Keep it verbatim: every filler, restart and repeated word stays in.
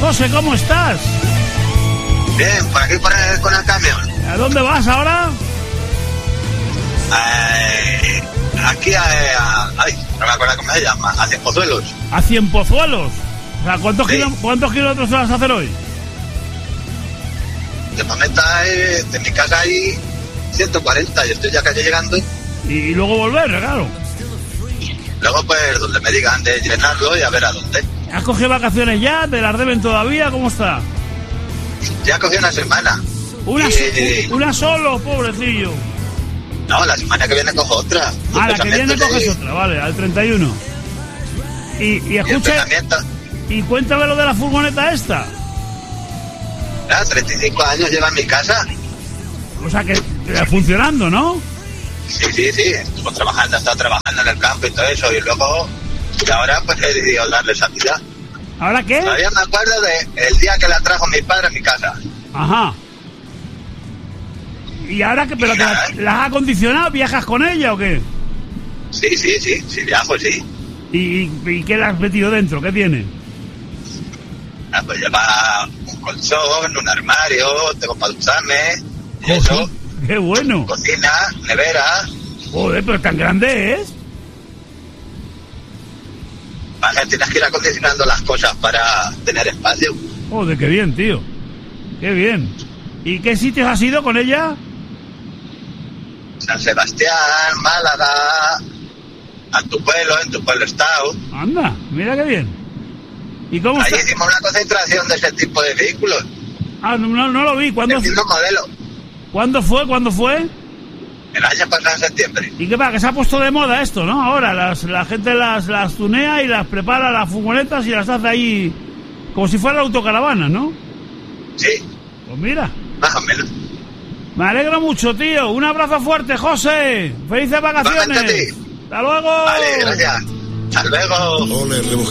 José, ¿cómo estás? Bien, por aquí por el, con el camión. ¿A dónde vas ahora? Eh, aquí a, a... Ay, no me acuerdo cómo se llama. A Cienpozuelos. A Cienpozuelos. O sea, ¿cuántos, Sí. kilo, ¿cuántos kilómetros vas a hacer hoy? De momento hay, de mi casa hay ciento cuarenta. Yo estoy ya casi llegando. Y, y luego volver, claro. Luego, pues, donde me digan de llenarlo y a ver a dónde. ¿Has cogido vacaciones ya? ¿Te las deben todavía? ¿Cómo está? Ya cogí una semana. Una, Y- so- una solo, pobrecillo. No, la semana que viene cojo otra. Ah, la que viene Empezamiento coges de- otra, vale, al treinta y uno. Y, y y escucha, empezamiento. y cuéntame lo de la furgoneta esta. Ah, treinta y cinco años lleva en mi casa. O sea, que eh, funcionando, ¿no? Sí, sí, sí. Estuvo trabajando, he estado trabajando en el campo y todo eso. Y luego, y ahora, pues he decidido darle salida. ¿Ahora qué? Todavía me acuerdo de el día que la trajo mi padre a mi casa. Ajá. ¿Y ahora qué? ¿Pero que la, la has acondicionado? ¿Viajas con ella o qué? Sí, sí, sí, sí, viajo, sí. ¿Y, y, y qué le has metido dentro? ¿Qué tiene? Ah, pues lleva un colchón, un armario, tengo para ducharme, y eso, ¡Qué bueno! cocina, nevera. Joder, pero tan grande es. Vale, tienes que ir acondicionando las cosas para tener espacio. Joder, qué bien, tío. Qué bien. ¿Y qué sitios has ido con ella? San Sebastián, Málaga, a tu pueblo, en tu pueblo estado. Anda, mira qué bien. ¿Y cómo Ahí está? hicimos una concentración de ese tipo de vehículos, Ah, no, no, no lo vi. ¿Cuándo, del mismo modelo, ¿Cuándo fue? ¿Cuándo fue? el año pasado en septiembre. ¿Y qué pasa? Que se ha puesto de moda esto, ¿no? Ahora las, la gente las, las tunea y las prepara las furgonetas y las hace ahí como si fuera la autocaravana, ¿no? Sí, Pues mira, más o menos. me alegro mucho, tío. Un abrazo fuerte, José. Felices vacaciones. Igualmente a ti. Hasta luego. Vale, gracias. Hasta luego. Ole,